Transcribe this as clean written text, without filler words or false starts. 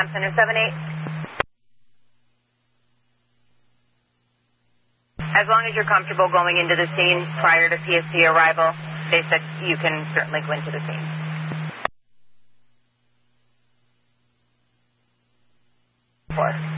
Comm Center 78. As long as you're comfortable going into the scene prior to PSC arrival, they said you can certainly go into the scene. Four.